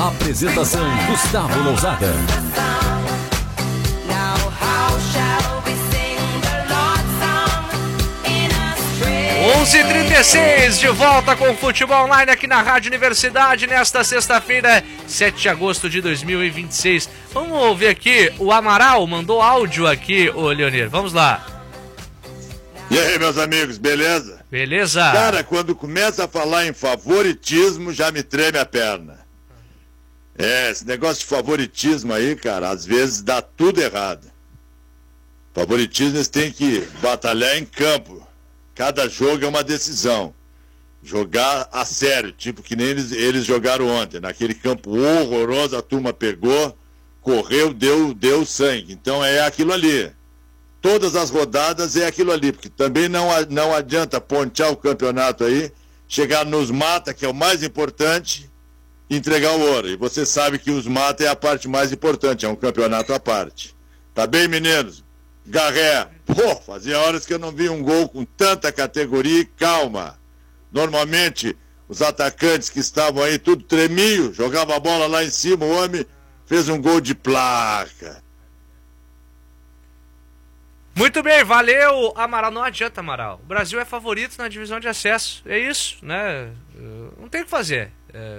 Apresentação Gustavo Lousada. 11h36, de volta com o Futebol Online aqui na Rádio Universidade, nesta sexta-feira, 7 de agosto de 2026. Vamos ouvir aqui, o Amaral mandou áudio aqui, ô Leonir, vamos lá. E aí, meus amigos, beleza? Beleza? Cara, quando começa a falar em favoritismo, já me treme a perna. Esse negócio de favoritismo aí, cara, às vezes dá tudo errado. Favoritismo, eles têm que batalhar em campo. Cada jogo é uma decisão. Jogar a sério, tipo que nem eles jogaram ontem. Naquele campo horroroso, a turma pegou, correu, deu sangue. Então é aquilo ali. Todas as rodadas é aquilo ali, porque também não adianta pontear o campeonato aí, chegar nos mata, que é o mais importante, e entregar o ouro. E você sabe que os mata é a parte mais importante, é um campeonato à parte. Tá bem, meninos? Garré, pô, fazia horas que eu não vi um gol com tanta categoria e calma. Normalmente, os atacantes que estavam aí, tudo tremio, jogava a bola lá em cima, o homem fez um gol de placa. Muito bem, valeu, Amaral. Não adianta, Amaral. O Brasil é favorito na divisão de acesso. É isso, né? Não tem o que fazer.